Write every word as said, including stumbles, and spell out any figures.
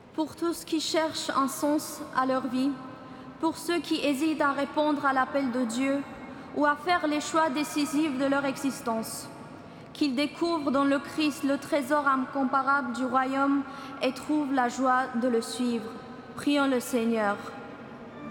pour tous qui cherchent un sens à leur vie, pour ceux qui hésitent à répondre à l'appel de Dieu ou à faire les choix décisifs de leur existence. Qu'ils découvrent dans le Christ le trésor incomparable du royaume et trouvent la joie de le suivre. Prions le Seigneur.